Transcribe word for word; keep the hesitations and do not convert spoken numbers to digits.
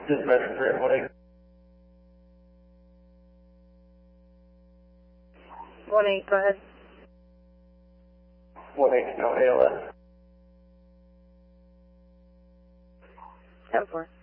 Just messenger at one eight. One eight, go ahead. One eight, no A L S. Ten four.